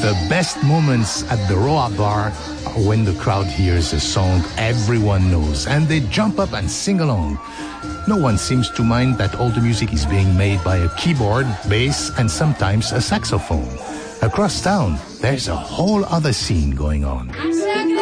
The best moments at the Roa Bar are when the crowd hears a song everyone knows and they jump up and sing along. No one seems to mind that all the music is being made by a keyboard, bass, and sometimes a saxophone. Across town, there's a whole other scene going on.